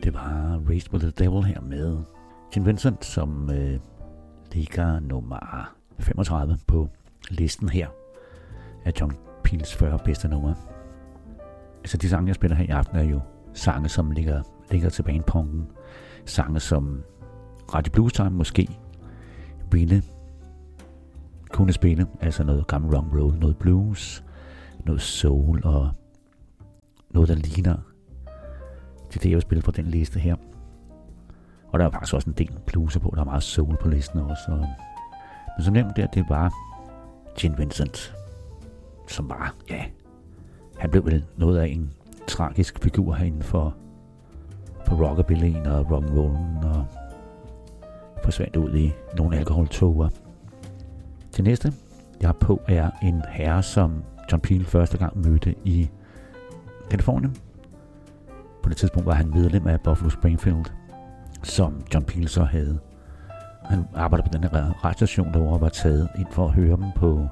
Det var Raised with the Devil her med Gene Vincent, som ligger nummer 35 på listen her af John Peels 40 bedste numre. Altså de sange, jeg spiller her i aften, er jo sange, som ligger tilbage i punken. Sange, som Radio Blues Time måske ville kunne spille. Altså noget gammel rock and roll, noget blues, noget soul og noget, der ligner til det, jeg vil spille på den liste her. Og der er faktisk også en del blues på. Der er meget soul på listen også. Men som nævnt der, det var Gene Vincent, som var, ja, han blev vel noget af en tragisk figur herinde for rockabillyen og rock'n'rollen, og forsvandt ud i nogle alkoholtoger. Det næste, jeg er på, er en herre, som John Peel første gang mødte i Californien. På det tidspunkt var han medlem af Buffalo Springfield, som John Peel så havde. Han arbejdede på den her radiostation, der var taget ind for at høre dem på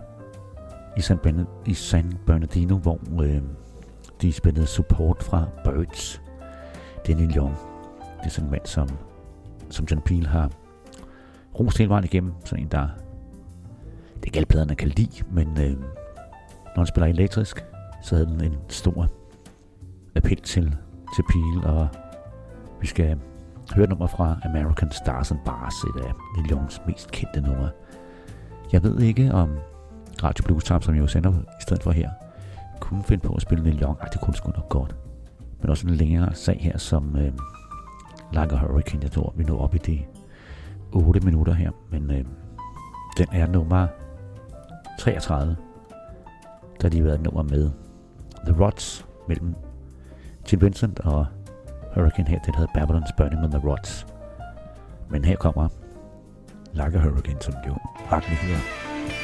i San Bernardino, hvor de spillede support fra Birds. Det er Neil Young. Det er sådan en mand, som John Peel har rost hele vejen igennem. Sådan en, der det er ikke alle pladerne kan lide, men når han spiller elektrisk, så havde den en stor appel til Peel, og vi skal høre nummer fra American Stars and Bars, et af Neil Youngs mest kendte numre. Jeg ved ikke, om Radio Blues Time, som jeg jo sender i stedet for her, kunne finde på at spille Neil Young. Det kunne sgu nok godt. Men også en længere sag her, som Like a Hurricane. Jeg tror, vi når op i de 8 minutter her, men den er nummer 33, der de har været nummer med The Rods mellem Gene Vincent og Hurricane her. Det hedder Babylon's Burning with The Rods. Men her kommer Like a Hurricane, som jo retligt hedder.